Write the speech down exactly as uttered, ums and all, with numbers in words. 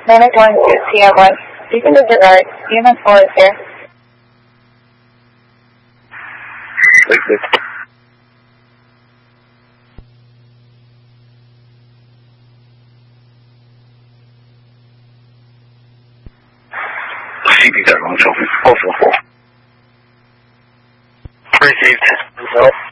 nine eight one to C M one. Speaking to Gerard, C M S four is here. Wait, wait. C B got wrong, so four four four. Received. Result.